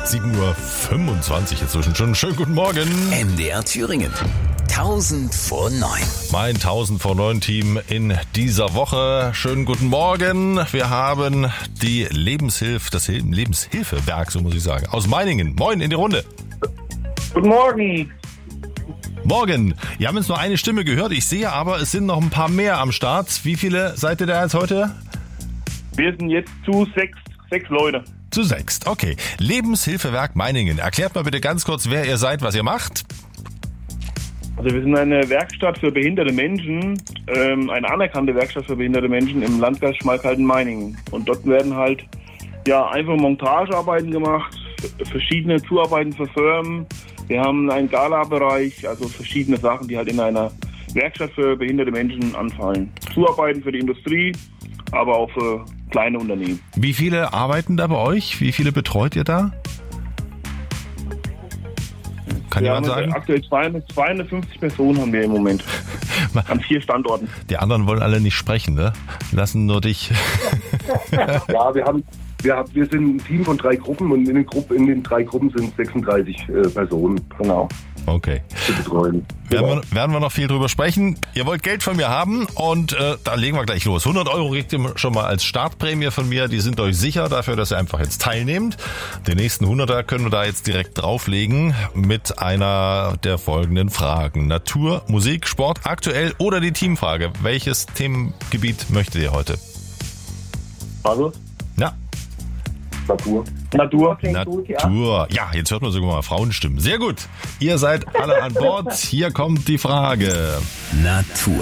7:25 Uhr inzwischen schon. Schönen guten Morgen. MDR Thüringen. 1000 vor 9. Mein 1000 vor 9 Team in dieser Woche. Schönen guten Morgen. Wir haben die Lebenshilfewerk, so muss ich sagen, aus Meiningen. Moin in die Runde. Guten Morgen. Morgen. Wir haben jetzt nur eine Stimme gehört. Ich sehe aber, es sind noch ein paar mehr am Start. Wie viele seid ihr da jetzt heute? Wir sind jetzt zu sechs Leute. Zu 6. Okay. Lebenshilfewerk Meiningen. Erklärt mal bitte ganz kurz, wer ihr seid, was ihr macht. Also wir sind eine Werkstatt für behinderte Menschen, eine anerkannte Werkstatt für behinderte Menschen im Landkreis Schmalkalden-Meiningen. Und dort werden halt einfach Montagearbeiten gemacht, verschiedene Zuarbeiten für Firmen. Wir haben einen Gala-Bereich, also verschiedene Sachen, die halt in einer Werkstatt für behinderte Menschen anfallen. Zuarbeiten für die Industrie, aber auch für kleine Unternehmen. Wie viele arbeiten da bei euch? Wie viele betreut ihr da? Kann jemand sagen? Aktuell 250 Personen haben wir im Moment an 4 Standorten. Die anderen wollen alle nicht sprechen, ne? Lassen nur dich. Ja, wir sind ein Team von 3 Gruppen und in den 3 Gruppen sind 36 Personen. Genau. Okay. Zu betreuen. Werden wir noch viel drüber sprechen. Ihr wollt Geld von mir haben und da legen wir gleich los. 100 € kriegt ihr schon mal als Startprämie von mir. Die sind euch sicher dafür, dass ihr einfach jetzt teilnehmt. Den nächsten 100er können wir da jetzt direkt drauflegen mit einer der folgenden Fragen. Natur, Musik, Sport, aktuell oder die Teamfrage. Welches Themengebiet möchtet ihr heute? Also? Ja. Natur. Ja, jetzt hört man sogar mal Frauenstimmen. Sehr gut. Ihr seid alle an Bord. Hier kommt die Frage. Natur.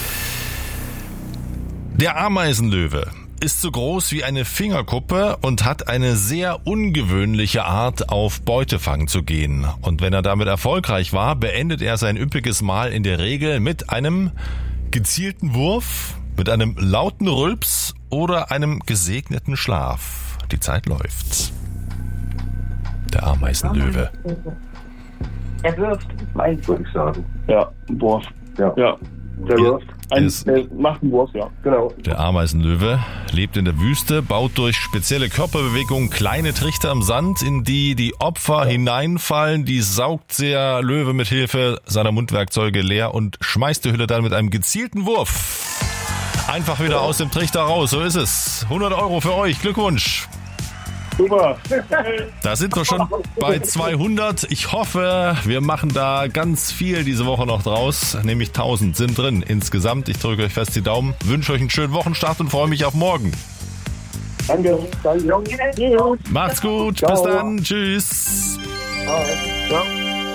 Der Ameisenlöwe ist so groß wie eine Fingerkuppe und hat eine sehr ungewöhnliche Art, auf Beutefang zu gehen. Und wenn er damit erfolgreich war, beendet er sein üppiges Mahl in der Regel mit einem gezielten Wurf, mit einem lauten Rülps oder einem gesegneten Schlaf. Die Zeit läuft. Der Ameisenlöwe. Er wirft, würde ich sagen. Ja, ein Wurf. Ja. Der wirft. Macht einen Wurf, ja. Genau. Der Ameisenlöwe lebt in der Wüste, baut durch spezielle Körperbewegungen kleine Trichter im Sand, in die die Opfer hineinfallen. Die saugt der Löwe mit Hilfe seiner Mundwerkzeuge leer und schmeißt die Hülle dann mit einem gezielten Wurf einfach wieder aus dem Trichter raus. So ist es. 100 € für euch. Glückwunsch. Super. Da sind wir schon bei 200. Ich hoffe, wir machen da ganz viel diese Woche noch draus. Nämlich 1000 sind drin insgesamt. Ich drücke euch fest die Daumen, wünsche euch einen schönen Wochenstart und freue mich auf morgen. Danke. Macht's gut. Ciao. Bis dann. Tschüss. Ciao.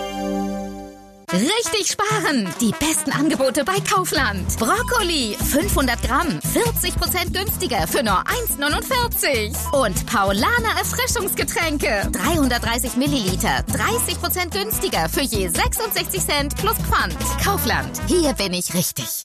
Richtig sparen! Die besten Angebote bei Kaufland. Brokkoli, 500 Gramm, 40% günstiger für nur 1,49. Und Paulaner Erfrischungsgetränke, 330 Milliliter, 30% günstiger für je 66 Cent plus Pfand. Kaufland, hier bin ich richtig.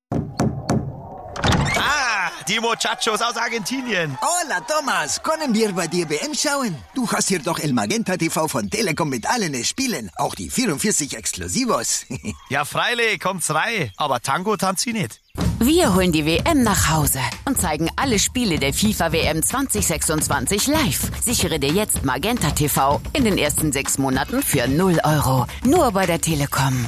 Die Muchachos aus Argentinien. Hola, Thomas. Können wir bei dir WM schauen? Du hast hier doch El Magenta TV von Telekom mit allen Spielen. Auch die 44 Exklusivos. Ja, freilich, kommt's rein. Aber Tango tanzt sie nicht. Wir holen die WM nach Hause und zeigen alle Spiele der FIFA WM 2026 live. Sichere dir jetzt Magenta TV in den ersten 6 Monaten für 0 €. Nur bei der Telekom.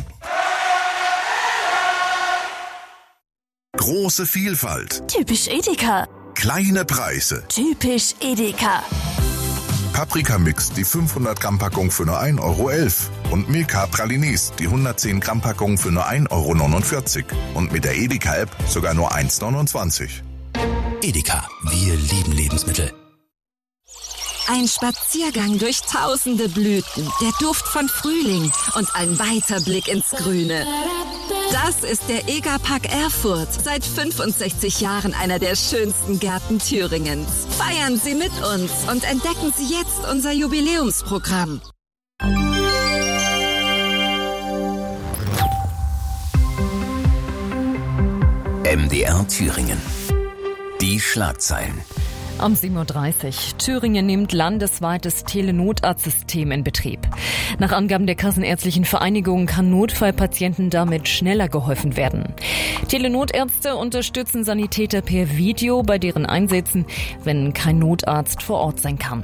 Große Vielfalt. Typisch Edeka. Kleine Preise. Typisch Edeka. Paprikamix, die 500 Gramm Packung für nur 1,11 € und Milka Pralines, die 110 Gramm Packung für nur 1,49 € und mit der Edeka-App sogar nur 1,29 €. Edeka, wir lieben Lebensmittel. Ein Spaziergang durch tausende Blüten, der Duft von Frühling und ein weiter Blick ins Grüne. Das ist der EGA-Park Erfurt. Seit 65 Jahren einer der schönsten Gärten Thüringens. Feiern Sie mit uns und entdecken Sie jetzt unser Jubiläumsprogramm. MDR Thüringen. Die Schlagzeilen. Um 7:30 Uhr. Thüringen nimmt landesweites Telenotarztsystem in Betrieb. Nach Angaben der Kassenärztlichen Vereinigung kann Notfallpatienten damit schneller geholfen werden. Telenotärzte unterstützen Sanitäter per Video bei deren Einsätzen, wenn kein Notarzt vor Ort sein kann.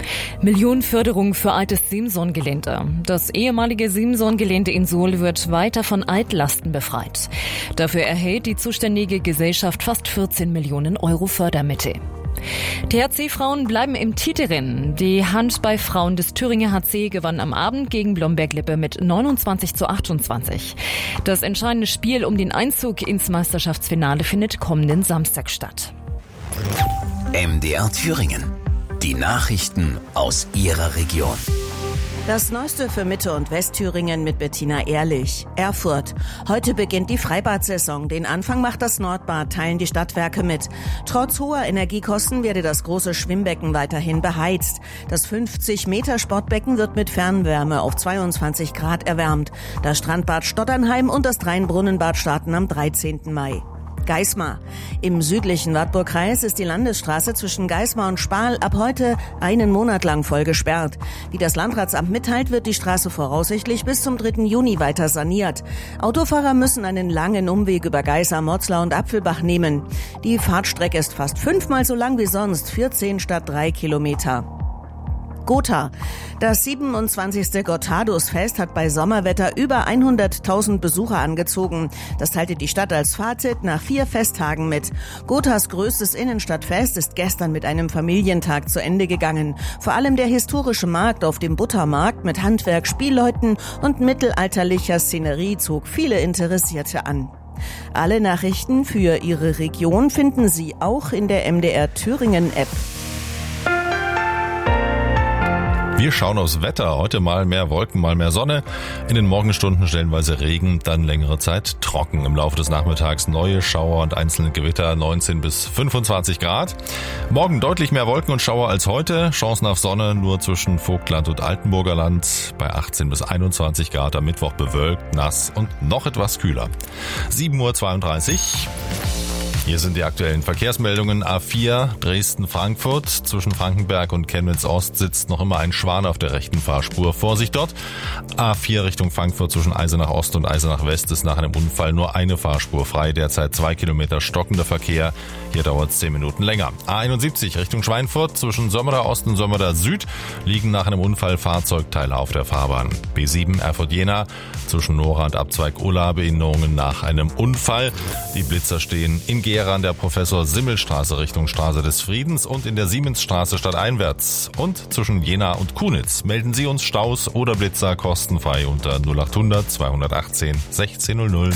Millionenförderung für altes Simson-Gelände. Das ehemalige Simson-Gelände in Suhl wird weiter von Altlasten befreit. Dafür erhält die zuständige Gesellschaft fast 14 Millionen Euro Fördermittel. THC-Frauen bleiben im Titelrennen. Die Handballfrauen des Thüringer HC gewannen am Abend gegen Blomberg-Lippe mit 29:28. Das entscheidende Spiel um den Einzug ins Meisterschaftsfinale findet kommenden Samstag statt. MDR Thüringen. Die Nachrichten aus Ihrer Region. Das Neueste für Mitte- und Westthüringen mit Bettina Ehrlich. Erfurt. Heute beginnt die Freibad-Saison. Den Anfang macht das Nordbad, teilen die Stadtwerke mit. Trotz hoher Energiekosten werde das große Schwimmbecken weiterhin beheizt. Das 50-Meter-Sportbecken wird mit Fernwärme auf 22 Grad erwärmt. Das Strandbad Stotternheim und das Rheinbrunnenbad starten am 13. Mai. Geismar. Im südlichen Wartburgkreis ist die Landesstraße zwischen Geismar und Spahl ab heute einen Monat lang voll gesperrt. Wie das Landratsamt mitteilt, wird die Straße voraussichtlich bis zum 3. Juni weiter saniert. Autofahrer müssen einen langen Umweg über Geismar, Motzlau und Apfelbach nehmen. Die Fahrtstrecke ist fast 5-mal so lang wie sonst, 14 statt 3 Kilometer. Gotha. Das 27. Gotthardusfest hat bei Sommerwetter über 100.000 Besucher angezogen. Das teilte die Stadt als Fazit nach 4 Festtagen mit. Gothas größtes Innenstadtfest ist gestern mit einem Familientag zu Ende gegangen. Vor allem der historische Markt auf dem Buttermarkt mit Handwerk, Spielleuten und mittelalterlicher Szenerie zog viele Interessierte an. Alle Nachrichten für Ihre Region finden Sie auch in der MDR Thüringen App. Wir schauen aufs Wetter. Heute mal mehr Wolken, mal mehr Sonne. In den Morgenstunden stellenweise Regen, dann längere Zeit trocken. Im Laufe des Nachmittags neue Schauer und einzelne Gewitter, 19 bis 25 Grad. Morgen deutlich mehr Wolken und Schauer als heute. Chancen auf Sonne nur zwischen Vogtland und Altenburger Land bei 18 bis 21 Grad. Am Mittwoch bewölkt, nass und noch etwas kühler. 7:32 Uhr. Hier sind die aktuellen Verkehrsmeldungen. A4 Dresden-Frankfurt. Zwischen Frankenberg und Chemnitz-Ost sitzt noch immer ein Schwan auf der rechten Fahrspur. Vorsicht dort. A4 Richtung Frankfurt zwischen Eisenach Ost und Eisenach West ist nach einem Unfall nur eine Fahrspur frei. Derzeit 2 Kilometer stockender Verkehr. Hier dauert es 10 Minuten länger. A71 Richtung Schweinfurt zwischen Sömmerda Ost und Sömmerda Süd liegen nach einem Unfall Fahrzeugteile auf der Fahrbahn. B7 Erfurt-Jena zwischen Nora und Abzweig Ulla Behinderungen nach einem Unfall. Die Blitzer stehen in Gera an der Professor-Simmel-Straße Richtung Straße des Friedens und in der Siemensstraße stadteinwärts. Und zwischen Jena und Kunitz melden Sie uns Staus oder Blitzer kostenfrei unter 0800 218 1600.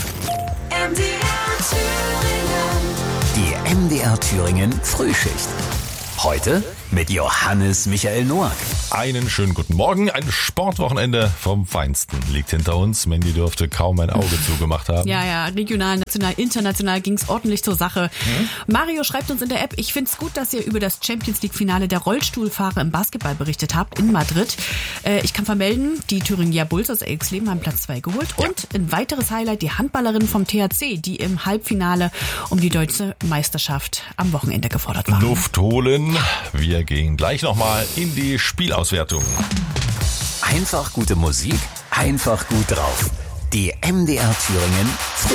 Die MDR Thüringen Frühschicht. Heute mit Johannes Michael Noack. Einen schönen guten Morgen. Ein Sportwochenende vom Feinsten liegt hinter uns. Mandy dürfte kaum ein Auge zugemacht haben. Ja, regional, national, international ging's ordentlich zur Sache. Mario schreibt uns in der App, ich find's gut, dass ihr über das Champions-League-Finale der Rollstuhlfahrer im Basketball berichtet habt in Madrid. Ich kann vermelden, die Thüringer Bulls aus Elxleben haben Platz 2 geholt. Ja. Und ein weiteres Highlight, die Handballerinnen vom THC, die im Halbfinale um die deutsche Meisterschaft am Wochenende gefordert waren. Luft holen. Wir gehen gleich nochmal in die Spielauswertung. Einfach gute Musik, einfach gut drauf. Die MDR Thüringen